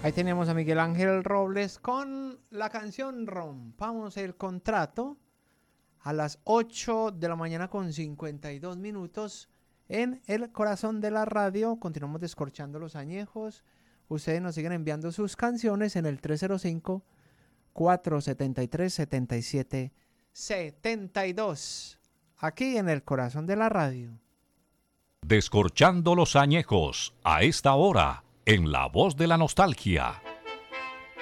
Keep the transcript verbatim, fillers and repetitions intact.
Ahí tenemos a Miguel Ángel Robles con la canción Rompamos el Contrato a las ocho de la mañana con cincuenta y dos minutos en el corazón de la radio. Continuamos descorchando los añejos. Ustedes nos siguen enviando sus canciones en el tres cero cinco, cuatro siete tres, siete siete siete dos. Aquí en el corazón de la radio. Descorchando los añejos a esta hora en La Voz de la Nostalgia.